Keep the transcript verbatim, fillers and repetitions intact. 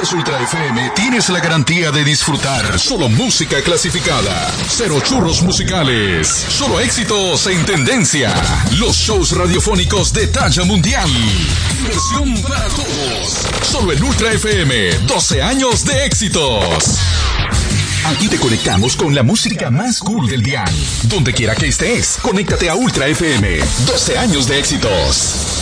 escuchas Ultra F M, tienes la garantía de disfrutar solo música clasificada. Cero churros musicales. Solo éxitos en tendencia. Los shows radiofónicos de talla mundial. Diversión para todos. Solo en Ultra F M. doce años de éxitos. Aquí te conectamos con la música más cool del dial. Donde quiera que estés, conéctate a Ultra F M. doce años de éxitos.